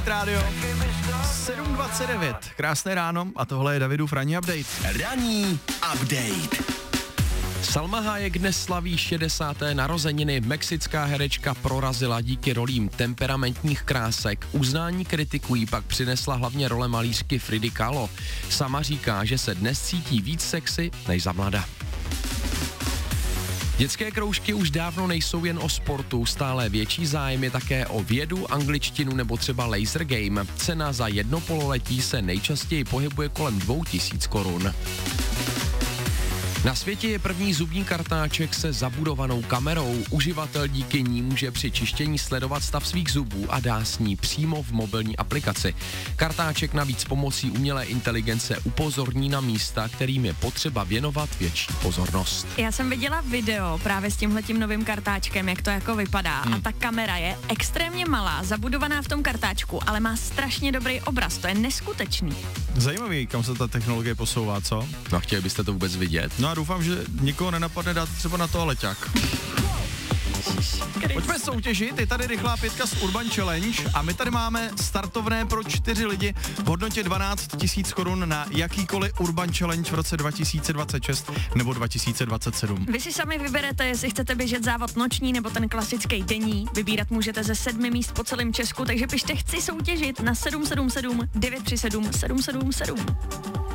Rádio 7:29. Krásné ráno a tohle je Davidův ranní update. Ranní update. Salma Hayek dnes slaví 60. narozeniny. Mexická herečka prorazila díky rolím temperamentních krásek. Uznání kritiků jí pak přinesla hlavně role malířky Fridy Kahlo. Sama říká, že se dnes cítí víc sexy než za mlada. Dětské kroužky už dávno nejsou jen o sportu, stále větší zájem je také o vědu, angličtinu nebo třeba laser game. Cena za jedno pololetí se nejčastěji pohybuje kolem 2000 korun. Na světě je první zubní kartáček se zabudovanou kamerou. Uživatel díky ní může při čištění sledovat stav svých zubů a dá s ní přímo v mobilní aplikaci. Kartáček navíc pomocí umělé inteligence upozorní na místa, kterým je potřeba věnovat větší pozornost. Já jsem viděla video právě s tímhletím novým kartáčkem, jak to jako vypadá. A ta kamera je extrémně malá, zabudovaná v tom kartáčku, ale má strašně dobrý obraz, to je neskutečný. Zajímavý, kam se ta technologie posouvá, co? No, chtěli byste to vůbec vidět? No a doufám, že nikoho nenapadne dát třeba na toaleťák. Pojďme soutěžit, je tady rychlá 5 z Urban Challenge a my tady máme startovné pro 4 lidi v hodnotě 12 000 korun na jakýkoliv Urban Challenge v roce 2026 nebo 2027. Vy si sami vyberete, jestli chcete běžet závod noční nebo ten klasický denní. Vybírat můžete ze 7 míst po celém Česku, takže pište chci soutěžit na 777 937 777.